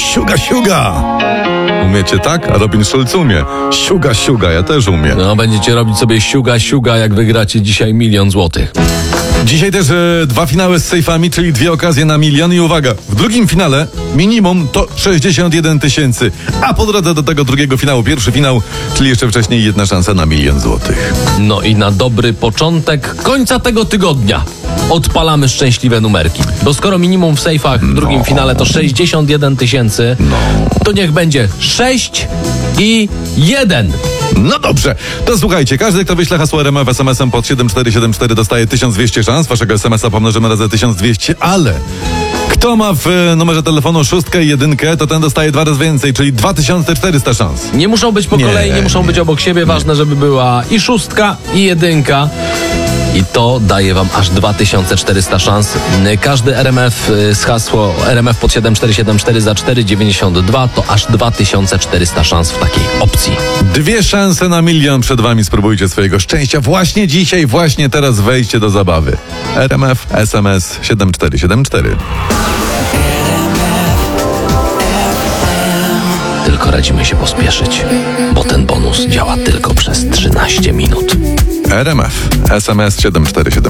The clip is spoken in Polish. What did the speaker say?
Siuga, siuga. Umiecie tak? A Robin Schulz umie. Siuga, siuga, ja też umiem. No, będziecie robić sobie siuga, jak wygracie dzisiaj 1 000 000 złotych. Dzisiaj też 2 finały z sejfami, czyli 2 okazje na 1 000 000 i uwaga, w drugim finale minimum to 61 000, a po drodze do tego drugiego finału, pierwszy finał, czyli jeszcze wcześniej 1 szansa na 1 000 000 złotych. No i na dobry początek końca tego tygodnia odpalamy szczęśliwe numerki. Bo skoro minimum w sejfach w drugim finale to 61 000, to niech będzie 6 i 1. No dobrze, to słuchajcie, każdy, kto wyśle hasło RMF SMS-em pod 7474 dostaje 1200 szans, waszego SMS-a pomnożymy razy 1200, ale kto ma w numerze telefonu 6 i 1, to ten dostaje 2 razy więcej, czyli 2400 szans. Nie muszą być po kolei, nie muszą być obok siebie, ważne, żeby była i 6 i 1. I to daje wam aż 2400 szans. Każdy RMF z hasło RMF pod 7474 za 4,92 to aż 2400 szans w takiej opcji. 2 szanse na 1 000 000 przed wami, spróbujcie swojego szczęścia. Właśnie dzisiaj, właśnie teraz wejdźcie do zabawy. RMF SMS 7474. Tylko radzimy się pospieszyć, bo ten bonus działa tylko przez 13 minut. RMF SMS 7474.